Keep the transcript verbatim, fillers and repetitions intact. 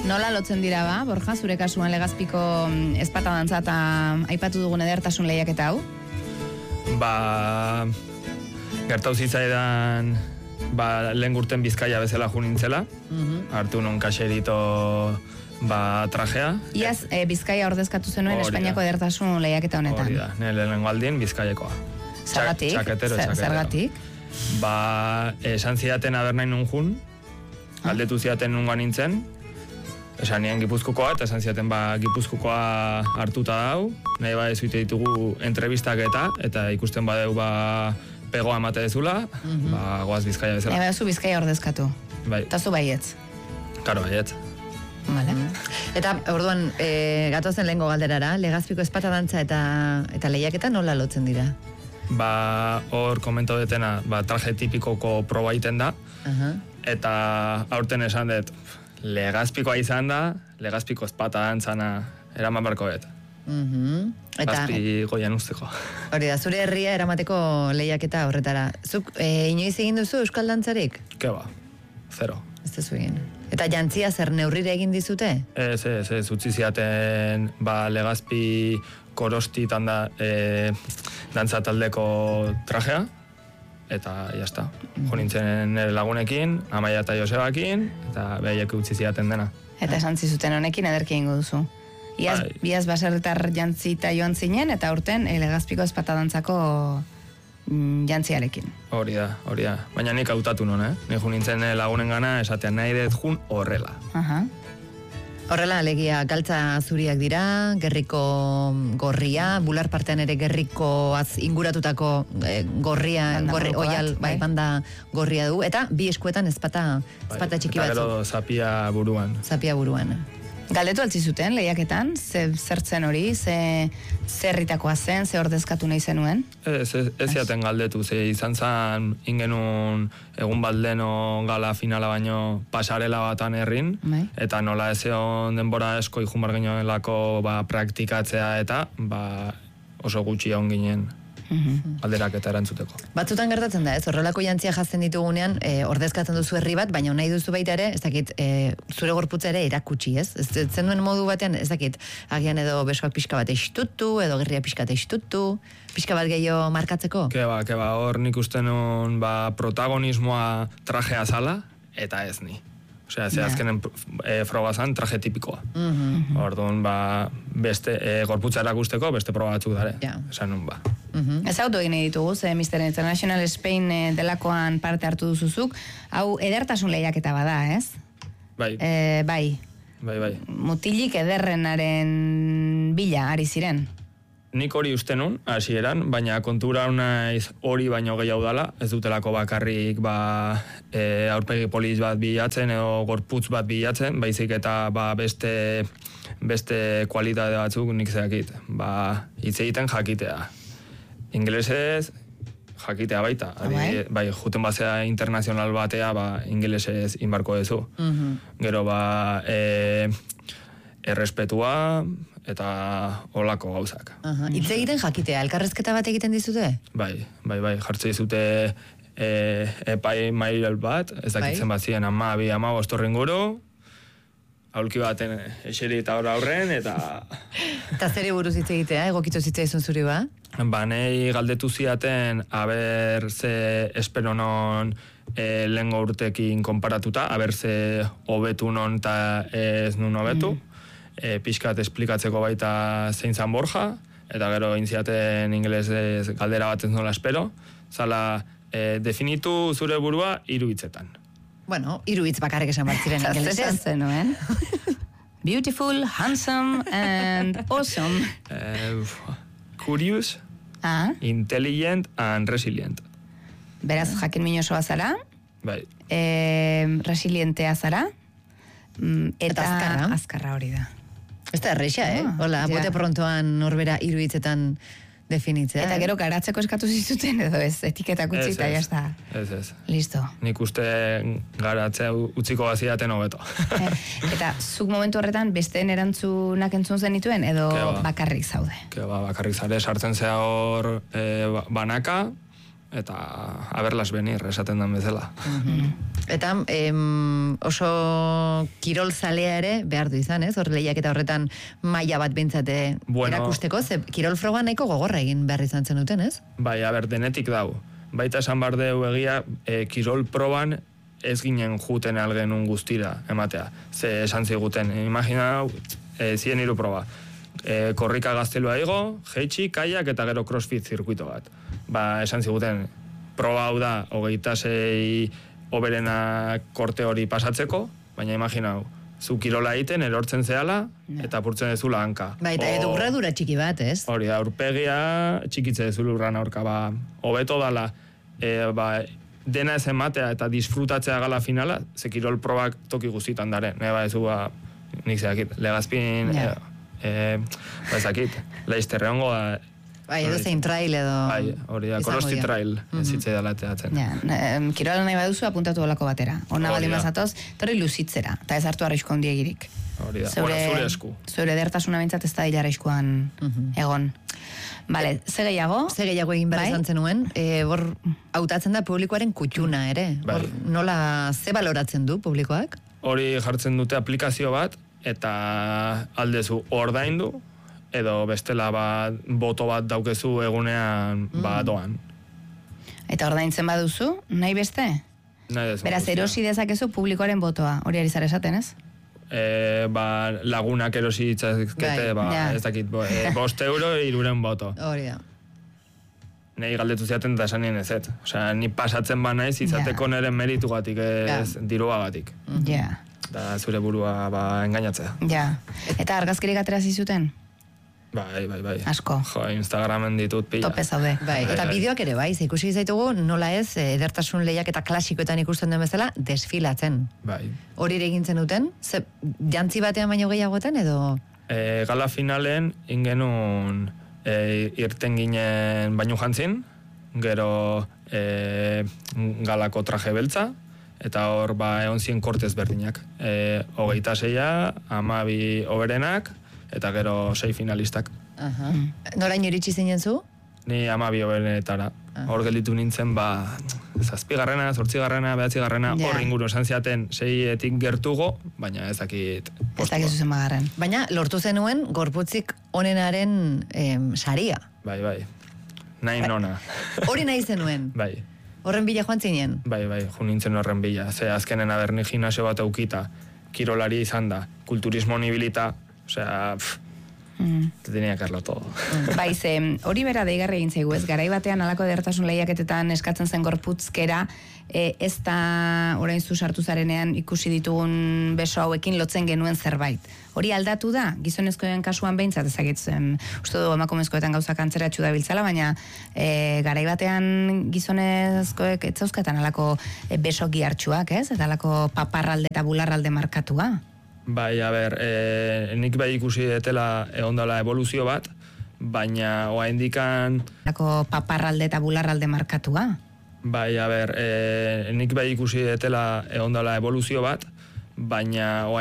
Nola lotzen dira ba, Borja, zure kasuan Legazpiko ezpata dantza eta aipatu dugun edertasun lehiaketa hau? Ba, gertau zitzaidan ba, lehen gurten Bizkaia bezala jo nintzela, uh-huh. hartu non kaxerito ba, trajea. Iaz, e, Bizkaia ordezkatu zenuen Espainiako edertasun lehiaketa honetan. Hori da, nire lehen aldien Bizkaiakoa. Zergatik? Txaketero, txaketero. Zergatik? Ba, esan zidaten aber nahi nun jun, galdetu zidaten nunga nintzen, esan nien Gipuzkokoa, eta esan zidaten ba, Gipuzkokoa hartuta dau, nahi ba ez uite ditugu entrevistak eta, eta ikusten badeu ba, pegoa emate dezula, uh-huh. ba, goaz Bizkaia bezala. Eba, zu Bizkaia ordezkatu. Bai. Eta zu baietz. Karo, baietz. Vale. Eta, orduan, e, gatozen lehengo galderara, Legazpiko ezpata dantza eta, eta lehiaketa nola lotzen dira? Ba, hor komento detena, ba, traje tipikoko proba iten da, uh-huh. eta aurten esan dut, Legazpikoa izan da, Legazpiko ezpata dantzana eraman barko dut. Uh-huh. Eta, Gazpi goian usteko. Hori da, zure herria eramateko lehiaketa horretara. Zuk, e, inoiz egin duzu euskal dantzarik? Ke ba, zero. Ez duzu egin. Eta jantzia zer neurrire egin dizute? Ez, ez, ez, utzi ziaten, ba, Legazpi korostitan da, e, dantza taldeko trajea, eta jazta. Jo nintzen nire lagunekin, Amaia eta Josebakin, eta behiek utzi ziaten dena. Eta esan zizuten honekin ederki egingo duzu. Iaz, bai. Biaz baserritar jantzi eta joan zinen, eta urten e, Legazpiko ezpata dantzako jantziarekin. Hori da, hori da. Baina nik hautatu non, eh? Nik jo nintzen lagunen gana, esatean nahi dut jun horrela. Aha. Horrela, alegia, galtza zuriak dira, gerriko gorria, bular partean ere gerrikoaz inguratutako eh, gorria, gorri, oial, bai, banda gorria du, eta bi eskuetan ezpata, ezpata bai, txiki batzuk. Eta gero zapia buruan. Zapia buruan. Galdetu altzizuten lehiaketan, ze zertzen hori, ze zerritakoa zen, ze ordezkatu nahi zenuen? Ez, ez, ez jaten galdetu, ze izan zen ingenun egun bat leno gala finala baino pasarela batan herrin, bai. Eta nola ez egon denbora esko ikun bar genioelako ba, praktikatzea eta ba, oso gutxi egon ginen. Mm-hmm. Alderak eta erantzuteko. Batzutan gertatzen da, ez? Horrelako jantzia jazten ditugunean, e, ordezkatzen duzu herri bat, baina nahi duzu baita ere, ez dakit, e, zure gorputza ere erakutsi, ez? Ez zenuen modu batean, ez dakit, agian edo besoak pixka bat eistutu, edo gerria pixka bat eistutu, pixka bat gehiago markatzeko? Keba, keba, hor nik uste nun, ba, protagonismoa trajea zala, eta ez ni. Osea, ze azkenen e, froga zan traje tipikoa. Mm-hmm. Orduan, ba, beste, e, gorputza erakusteko, beste proba batzuk dare. Yeah. Esan nun, ba. Mm-hmm. Ez auto egin ditugu, ze mister International Spain e, delakoan parte hartu duzuzuk, hau edertasun lehiaketa bada, ez? Bai. E, bai. Bai, bai. Mutilik ederrenaren bila, ari ziren. Nik hori uste nun, hasieran, baina kontura naiz hori baino gehiago dala, ez dutelako bakarrik ba, e, aurpegi poliz bat bilatzen edo gorputz bat bilatzen, baizik eta ba, beste, beste kualitate batzuk nik zeakit. Ba, hitz egiten jakitea. Ingelesez jakitea baita. Adi, bai, juten bazea internazional batea, ba, ingelesez inbarko dezu. Mm-hmm. Gero ba, e, errespetua, eta holako gauzak. Uh-huh. Itze egiten jakitea, elkarrezketa bat egiten dizute? Bai, bai, bai, jartze dizute e, epai mail bat, ez dakitzen bai? Bat ziren ama, bi, ama, bostorren guru, aulki baten eseri eta hor aurren, eta... Eta zere buruz hitz egitea, egokitu zitzaizun zuri ba? Ba, nahi galdetu ziaten, aber ze espero non e, lehengo urtekin konparatuta, aber ze hobetu non eta ez nun hobetu. Mm. E, pixkat esplikatzeko baita zein zan Borja, eta gero intziaten ingelesez galdera bat ez nola espero, zala e, definitu zure burua hiru hitzetan. Bueno, hiru hitz bakarrik esan bat ziren ingelesez. Zenuen. Beautiful, handsome and awesome. E, curious, ah? Intelligent and resilient. Beraz, jakin minosoa zara, bai. E, resilientea zara, eta, eta azkarra. azkarra hori da. Ez da erreixa, eh? Ah, Hola, ja. Bote prontoan norbera hiru hitzetan definitzea. Eta gero garatzeko eskatu zizuten edo ez, etiketak utzi eta jazta. Ez, ez. Listo. Nik uste garatzea utziko baziaten hobeto. Eta zuk momentu horretan besteen erantzunak entzun zenituen edo ba. Bakarrik zaude? Ke ba, bakarrik zare sartzen zea hor e, banaka, eta aberlas benir esaten den bezala. Mm-hmm. Eta em, oso kirol zalea ere behar du izan, ez? Hor lehiak eta horretan maila bat bintzate bueno, erakusteko, ze kirol froga nahiko gogorra egin behar izan zen duten, ez? Bai, a ber, denetik dau. Baita esan behar deu egia, e, kirol proban ez ginen juten algenun guztira, ematea. Ze esan ziguten, imagina, e, zien hiru proba. E, korrika gaztelua igo, jeitsi, kaiak eta gero crossfit zirkuito bat. Ba, esan ziguten, proba hau da, hogeita sei oberena korte hori pasatzeko, baina imaginau, zu kirola egiten, erortzen zehala, eta apurtzen dezula hanka. Ba, eta edo urradura txiki bat, ez? Hori da, urpegia txikitze dezula urran aurka, ba, hobeto dala, e, ba, dena ez ematea eta disfrutatzea gala finala, ze kirol probak toki guztitan dare. Ne, ba, ez du, ba, nik zeakit, legazpin, ja. e, e, ba, ezakit, leizterre hongo da, bai, edo zein trail edo... Bai, hori da, Korosti trail, ez zitzei dala teatzen. Ja, kirola nahi baduzu apuntatu olako batera. Ona bali mazatoz, torri luzitzera, eta ez hartu arrisku handiegirik. Hori da, Zeure, zure esku. Zeure edertasuna bintzat ez da dila arriskuan egon. Bale, ze gehiago? Ze gehiago egin behar izan zenuen, e, hor hautatzen da publikoaren kutxuna ere. Bai. Hor, nola, ze baloratzen du publikoak? Hori jartzen dute aplikazio bat, eta aldezu ordaindu, edo bestela bat boto bat daukezu egunean mm. ba doan. Eta ordaintzen baduzu, nahi beste? Nahi dezu. Beraz, erosi dezakezu publikoaren botoa, hori ari zara esaten, ez? E, ba, lagunak erosi ditzakete, bai, ba, ja. ez dakit, bo, e, bost euro iruren boto. Hori da. Nei galdetu ziaten da esanien ez et. Osea, ni pasatzen ba naiz izateko ja. nire meritugatik, ez ja. diruagatik. Ja. Da zure burua ba engainatzea. Ja. Eta argazkirik atera zizuten? Bai, bai, bai. Asko. Jo, Instagramen ditut pila. Tope zaude. Bai, eta bai. bideoak ere bai, ze ikusi zaitugu nola ez, edertasun lehiak eta klasikoetan ikusten den bezala, desfilatzen. Bai. Hori ere egintzen duten, ze jantzi batean baino gehiagoetan edo... E, gala finalen ingenun e, irten ginen bainu jantzin, gero e, galako traje beltza, eta hor ba egon zien kortez berdinak. E, hogeita seia, amabi oberenak, eta gero sei finalistak. Aha. Noraino iritsi zinen zu? Ni amabi oberenetara. Hor gelditu nintzen, ba, zazpigarrena, zortzigarrena, behatzigarrena, Ja. hor inguru esan ziaten seietik gertugo, baina ez dakit Ez postua. dakizu zen bagarren. Baina lortu zenuen gorputzik onenaren em, saria. Bai, bai. Nahi nona. Hori nahi zenuen. Bai. Horren bila joan zinen. Bai, bai, jo nintzen horren bila. Ze azkenen aberni gimnasio bat eukita, kirolari izan da, kulturismo nibilita, osea, pff, Mm. te tenía que hacerlo todo. Bai, ze, hori bera deigarri egin zaigu, ez? Garai batean alako edertasun lehiaketetan eskatzen zen gorputzkera, e, ez da orain zu sartu zarenean ikusi ditugun beso hauekin lotzen genuen zerbait. Hori aldatu da, gizonezkoen kasuan behintzat ezagitzen, uste du emakumezkoetan gauzak antzeratxu da biltzala, baina e, garai batean gizonezkoek ez zauzkatan alako e, beso gihartxuak, ez? Eta alako paparralde eta bularralde markatua. Bai, a ber, e, nik bai ikusi detela egondala evoluzio bat, baina oaindikan... Alako paparralde eta bularralde markatua. Bai, a ber, e, nik bai ikusi detela egondala evoluzio bat, baina